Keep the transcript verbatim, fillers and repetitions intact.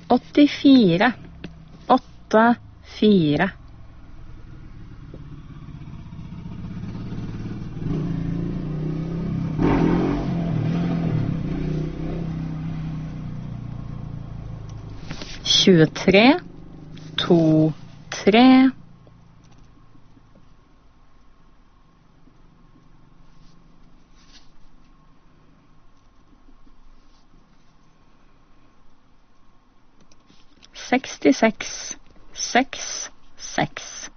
åttifire, åtte, fire. tjuetre, to, tre. sekstiseks, seks, seks.